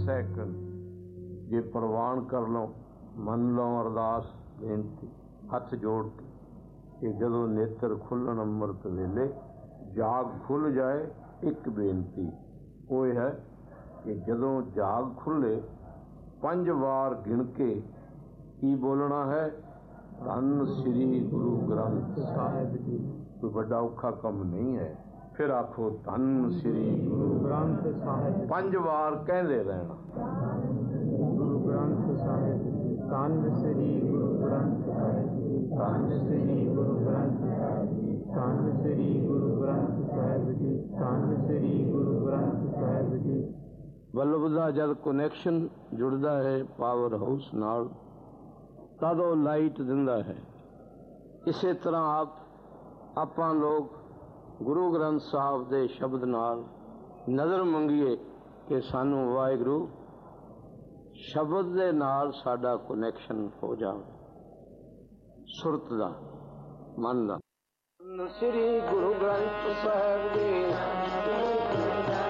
Second ਜੇ ਪ੍ਰਵਾਨ ਕਰ ਲਓ, ਮੰਨ ਲਓ ਅਰਦਾਸ ਬੇਨਤੀ ਹੱਥ ਜੋੜ ਕੇ ਕਿ ਜਦੋਂ ਨੇਤਰ ਖੁੱਲ੍ਹਣ ਅੰਮ੍ਰਿਤ ਵੇਲੇ ਜਾਗ ਖੁੱਲ੍ਹ ਜਾਏ। ਇੱਕ ਬੇਨਤੀ ਉਹ ਇਹ ਹੈ ਕਿ ਜਦੋਂ ਜਾਗ ਖੁੱਲ੍ਹੇ 5 ਵਾਰ ਗਿਣ ਕੇ ਕੀ ਬੋਲਣਾ ਹੈ? ਧੰਨ ਸ੍ਰੀ ਗੁਰੂ ਗ੍ਰੰਥ ਸਾਹਿਬ ਜੀ। ਕੋਈ ਵੱਡਾ ਔਖਾ ਕੰਮ ਨਹੀਂ ਹੈ। ਫਿਰ ਆਖੋ ਧੰਨ ਸ੍ਰੀ ਗੁਰੂ ਗ੍ਰੰਥ ਸਾਹਿਬ। 5 ਵਾਰ ਕਹਿੰਦੇ ਰਹਿਣਾ। ਗੁਰੂ ਗ੍ਰੰਥ ਸਾਹਿਬ ਜੀ, ਧੰਨ ਸ੍ਰੀ ਗੁਰੂ ਗ੍ਰੰਥ ਸਾਹਿਬ ਜੀ, ਧੰਨ ਸ੍ਰੀ ਗੁਰੂ ਗ੍ਰੰਥ ਸਾਹਿਬ ਜੀ, ਧੰਨ ਸ੍ਰੀ ਗੁਰੂ ਗ੍ਰੰਥ ਸਾਹਿਬ ਜੀ, ਧੰਨ ਸ੍ਰੀ ਗੁਰੂ ਗ੍ਰੰਥ ਸਾਹਿਬ ਜੀ। ਬਲਬ ਦਾ ਜਦ ਕਨੈਕਸ਼ਨ ਜੁੜਦਾ ਹੈ ਪਾਵਰ ਹਾਊਸ ਨਾਲ ਤਦ ਉਹ ਲਾਈਟ ਦਿੰਦਾ ਹੈ। ਇਸੇ ਤਰ੍ਹਾਂ ਆਪਾਂ ਲੋਕ ਗੁਰੂ ਗ੍ਰੰਥ ਸਾਹਿਬ ਦੇ ਸ਼ਬਦ ਨਾਲ ਨਜ਼ਰ ਮੰਗੀਏ ਕਿ ਸਾਨੂੰ ਵਾਹਿਗੁਰੂ ਸ਼ਬਦ ਦੇ ਨਾਲ ਸਾਡਾ ਕਨੈਕਸ਼ਨ ਹੋ ਜਾਵੇ, ਸੁਰਤ ਦਾ, ਮਨ ਦਾ। ਸ੍ਰੀ ਗੁਰੂ ਗ੍ਰੰਥ ਸਾਹਿਬ ਜੀ।